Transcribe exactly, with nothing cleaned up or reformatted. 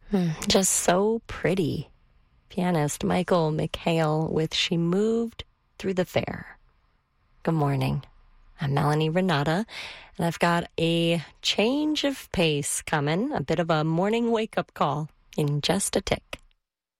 Hmm, just so pretty. Pianist Michael McHale with She Moved Through the Fair. Good morning. I'm Melanie Renata, and I've got a change of pace coming, a bit of a morning wake-up call in just a tick.